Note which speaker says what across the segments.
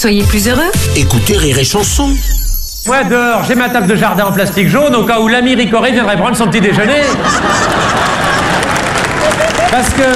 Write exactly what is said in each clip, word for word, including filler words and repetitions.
Speaker 1: Soyez plus heureux.
Speaker 2: Écoutez Rire et Chanson.
Speaker 3: Moi, dehors, j'ai ma table de jardin en plastique jaune au cas où l'ami Ricoré viendrait prendre son petit déjeuner. Parce que...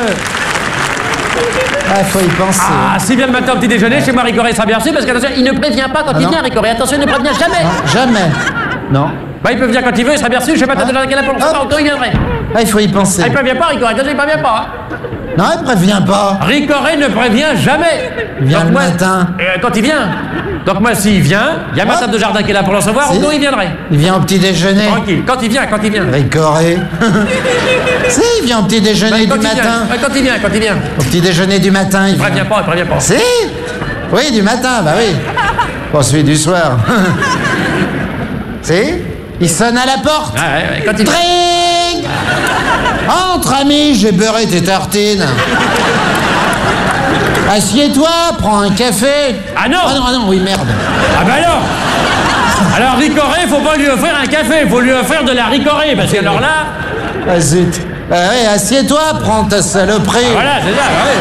Speaker 4: Ah, faut y penser.
Speaker 3: Ah, s'il vient le matin au petit déjeuner, chez moi, Ricoré sera bien reçu parce qu'attention, il ne prévient pas quand
Speaker 4: Ah
Speaker 3: il
Speaker 4: non.
Speaker 3: vient, Ricoré. Attention, il ne prévient jamais.
Speaker 4: Non, jamais. Non.
Speaker 3: Bah, il peut venir quand il veut, il sera bien reçu. Chez ma table de jardin qu'elle a pour
Speaker 4: Ah.
Speaker 3: longtemps, il viendrait.
Speaker 4: Ah, il faut y penser.
Speaker 3: Ah, il prévient pas, Ricoré. Attention, il prévient pas.
Speaker 4: Non, il prévient pas.
Speaker 3: Ricoré ne prévient jamais.
Speaker 4: Il vient
Speaker 3: Donc
Speaker 4: le
Speaker 3: moi,
Speaker 4: matin.
Speaker 3: euh, quand il vient. Donc moi, s'il vient, il y a ma
Speaker 4: Ah.
Speaker 3: table de jardin qui est là pour le recevoir,
Speaker 4: Si.
Speaker 3: ou non, il viendrait.
Speaker 4: Il vient au petit déjeuner.
Speaker 3: Tranquille. Quand il vient, quand il vient.
Speaker 4: Ricoré. Si, il vient au petit déjeuner
Speaker 3: Quand
Speaker 4: du
Speaker 3: il vient,
Speaker 4: matin.
Speaker 3: ouais, quand il vient, quand il vient.
Speaker 4: Au petit déjeuner du matin, il
Speaker 3: Il prévient
Speaker 4: vient.
Speaker 3: pas, il prévient pas.
Speaker 4: Si. Oui, du matin, bah oui. Pas celui du soir. Si. Il sonne à la porte.
Speaker 3: Ouais, ouais, ouais, quand il vient.
Speaker 4: Tring. Entre, ami, j'ai beurré tes tartines. Assieds-toi, prends un café.
Speaker 3: Ah non.
Speaker 4: Ah non, ah non, oui, merde.
Speaker 3: Ah bah alors Alors Ricoré, faut pas lui offrir un café, faut lui offrir de la Ricoré, parce que alors là...
Speaker 4: Ah zut. Ah ouais, assieds-toi, prends ta saloperie.
Speaker 3: Voilà, c'est ça, ouais.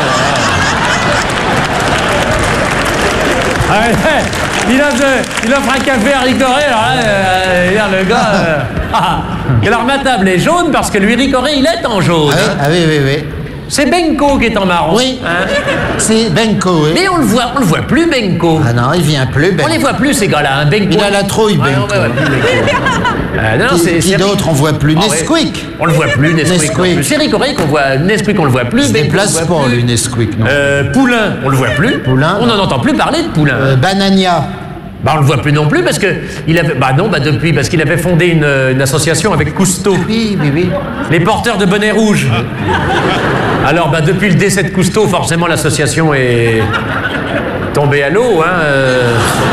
Speaker 3: Ah ouais, ouais. Il offre, il offre un café à Ricoré, alors là, euh, regarde, le gars... euh, ah, et alors ma table est jaune parce que lui, Ricoré, il est en jaune.
Speaker 4: Ah oui,
Speaker 3: hein.
Speaker 4: ah oui, oui, oui.
Speaker 3: C'est Benko qui est en marron.
Speaker 4: Oui.
Speaker 3: hein.
Speaker 4: C'est Benko, oui.
Speaker 3: Mais on le voit, on le voit plus, Benko.
Speaker 4: Ah non, il vient plus, Benko.
Speaker 3: On les voit plus, ces gars-là, hein, Benko.
Speaker 4: Il a la trouille,
Speaker 3: Ouais,
Speaker 4: Benko.
Speaker 3: on voit plus Benko. Euh, non, non,
Speaker 4: Qui,
Speaker 3: c'est-
Speaker 4: qui
Speaker 3: c'est-
Speaker 4: d'autre on voit plus?
Speaker 3: Ah ouais.
Speaker 4: Nesquik.
Speaker 3: On le voit plus, Nesquik.
Speaker 4: Nesquik.
Speaker 3: non plus. C'est Ricoré qu'on voit, Nesquik on le voit plus.
Speaker 4: Il se
Speaker 3: Benko,
Speaker 4: déplace
Speaker 3: on le voit
Speaker 4: pas,
Speaker 3: plus.
Speaker 4: lui, Nesquik, non.
Speaker 3: Euh, Poulain, on le voit plus.
Speaker 4: Poulain,
Speaker 3: On
Speaker 4: non.
Speaker 3: n'en entend plus parler de Poulain.
Speaker 4: Euh, Banania.
Speaker 3: Bah on le voit plus non plus parce que il avait, bah non, bah depuis parce qu'il avait fondé une, une association avec Cousteau,
Speaker 4: Oui, oui, oui.
Speaker 3: les porteurs de bonnets rouges. Alors bah depuis le décès de Cousteau, forcément l'association est tombée à l'eau. Hein. euh,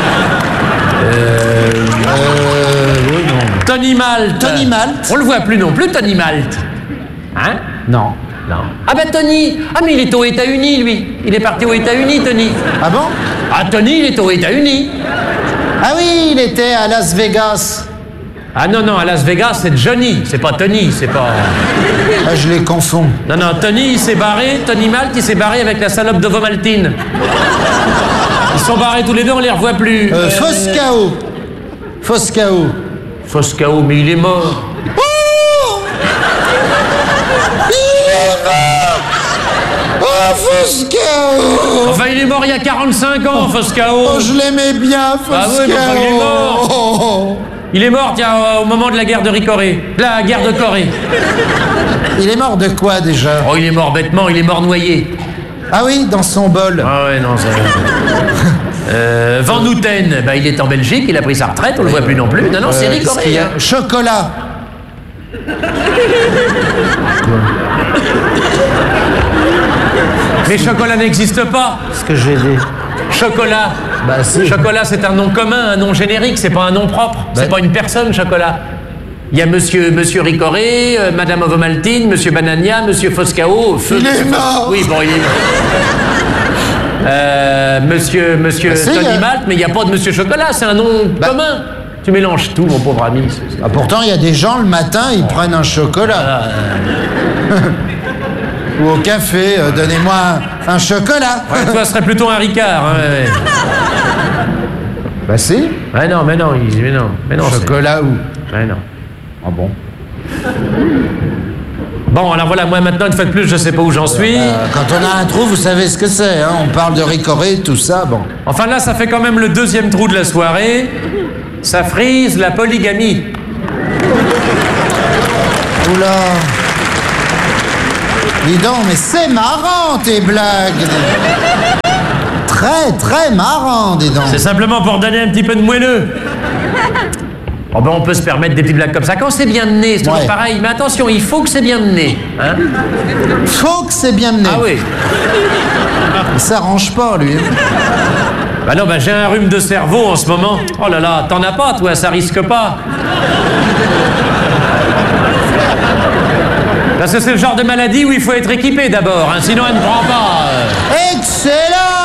Speaker 4: Euh, oui, non.
Speaker 3: Tony Malte.
Speaker 4: Tony Malte.
Speaker 3: On le voit plus non plus, Tony Malte. Hein?
Speaker 4: Non.
Speaker 3: Non. Ah bah Tony. Ah mais il est aux États-Unis lui. Il est parti aux États-Unis, Tony.
Speaker 4: Ah bon?
Speaker 3: Ah Tony, il est aux États-Unis.
Speaker 4: Ah oui, il était à Las Vegas.
Speaker 3: Ah non non, à Las Vegas c'est Johnny, c'est pas Tony, c'est pas.
Speaker 4: Ah, je les confonds.
Speaker 3: Non non, Tony il s'est barré, Tony Malte il s'est barré avec la salope de Vomaltine. Ils sont barrés tous les deux, on les revoit plus.
Speaker 4: Euh, Foscao. Foscao.
Speaker 3: Foscao, mais il est mort.
Speaker 4: Oh! Il est mort! Oh, Foscao!
Speaker 3: Enfin, il est mort il y a quarante-cinq ans, Foscao.
Speaker 4: Oh, je l'aimais bien, Foscao!
Speaker 3: Ah oui, mais enfin, il est mort.
Speaker 4: Oh.
Speaker 3: Il est mort, tiens, au moment de la guerre de Ricoré. La guerre de Corée.
Speaker 4: Il est mort de quoi, déjà?
Speaker 3: Oh, il est mort bêtement, il est mort noyé.
Speaker 4: Ah oui, dans son bol.
Speaker 3: Ah ouais, non, ça... Euh, Van Houten, bah, il est en Belgique, il a pris sa retraite, on le voit plus non plus. Non, non, c'est
Speaker 4: Euh, qu'est-ce qu'il y
Speaker 3: Ricoré.
Speaker 4: a? Chocolat.
Speaker 3: Mais Chocolat n'existe pas.
Speaker 4: Ce que j'ai dit.
Speaker 3: Chocolat.
Speaker 4: Bah si.
Speaker 3: Chocolat, c'est un nom commun, un nom générique, c'est pas un nom propre. C'est
Speaker 4: Bah-
Speaker 3: pas une personne, Chocolat. Il y a monsieur, monsieur Ricoré, euh, madame Ovomaltine, monsieur Banania, monsieur Foscao. Feu-
Speaker 4: Il est mort.
Speaker 3: Oui, bon, il est mort. Euh, monsieur, monsieur
Speaker 4: Bah si,
Speaker 3: Tony
Speaker 4: euh.
Speaker 3: Malte, mais il n'y a pas de monsieur Chocolat, c'est un nom
Speaker 4: Bah-
Speaker 3: commun. Tu mélanges tout, mon pauvre ami. c'est- c'est-
Speaker 4: Ah, pourtant, il y a des gens, le matin, ils prennent un chocolat. Ou au café, euh, donnez-moi un, un chocolat.
Speaker 3: Ouais, toi, ce serait plutôt un Ricard. Hein, ouais, ouais.
Speaker 4: Bah si.
Speaker 3: Ouais, non, mais non, il- mais non, mais non. c'est-
Speaker 4: Chocolat où?
Speaker 3: Ouais, non.
Speaker 4: Ah bon?
Speaker 3: Bon, alors voilà, moi maintenant, une fois de plus, je sais pas où j'en suis.
Speaker 4: Euh, quand on a un trou, vous savez ce que c'est, hein? On parle de Ricoré, tout ça, bon.
Speaker 3: Enfin là, ça fait quand même le deuxième trou de la soirée. Ça frise la polygamie.
Speaker 4: Oula. Dis donc, mais c'est marrant, tes blagues. Très, très marrant, dis donc.
Speaker 3: C'est simplement pour donner un petit peu de moelleux. Oh ben on peut se permettre des petites blagues comme ça. Quand c'est bien mené, c'est toujours
Speaker 4: Ouais.
Speaker 3: pareil. Mais attention, il faut que c'est bien mené. Hein?
Speaker 4: Faut que c'est bien mené.
Speaker 3: Ah oui.
Speaker 4: Il s'arrange pas, lui.
Speaker 3: Bah non, bah j'ai un rhume de cerveau en ce moment. Oh là là, t'en as pas, toi, ça risque pas. Parce que c'est le genre de maladie où il faut être équipé d'abord, hein, sinon elle ne prend pas. euh.
Speaker 4: Excellent!